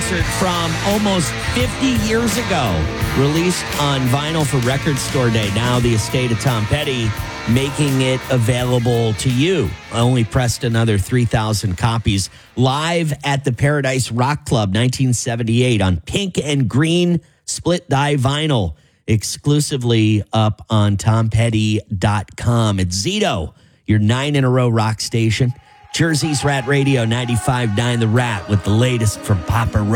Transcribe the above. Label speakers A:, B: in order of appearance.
A: concert from almost 50 years ago, released on vinyl for Record Store Day. Now the estate of Tom Petty making it available to you. I only pressed another 3,000 copies live at the Paradise Rock Club, 1978, on pink and green split dye vinyl, exclusively up on tompetty.com. It's Zito, your 9-in-a-row rock station. Jersey's Rat Radio 95.9 The Rat with the latest from Papa Roach.